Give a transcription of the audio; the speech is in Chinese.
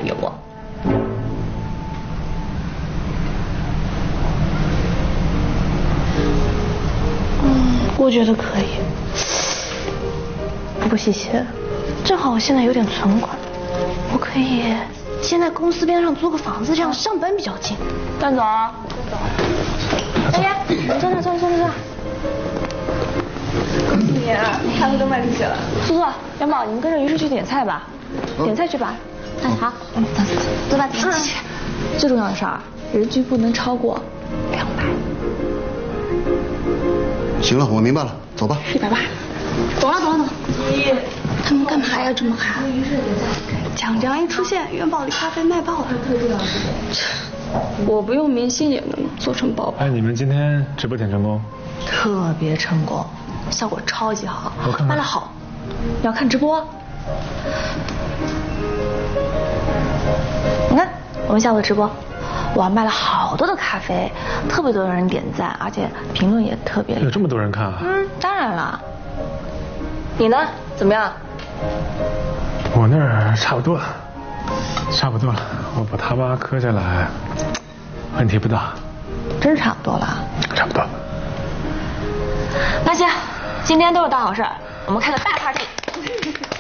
采给我。 我觉得可以。不，谢谢。正好我现在有点存款，我可以先在公司边上租个房子，这样上班比较近。 段总，哎呀，坐那。 你咖啡都卖出去了。 苏苏，元宝，你们跟着于是去点菜吧，点菜去吧。哎，好，走吧，去。最重要的事儿，人均不能超过200。 行了，我明白了，走吧。 180。懂了。他们干嘛呀这么喊？蒋江一出现，元宝里咖啡卖爆了。我不用明星也能做成爆。 哎，你们今天直播挺成功？ 特别成功，效果超级好， 我看看卖了好。你要看直播？你看我们下午直播，哇，卖了好多的咖啡，特别多人点赞，而且评论也特别。 有这么多人看啊？ 当然了。你呢？怎么样？ 我那儿差不多了。我把他妈磕下来，问题不大。 真差不多了。 差不多。 那行，今天都是大好事，我们开个大 party。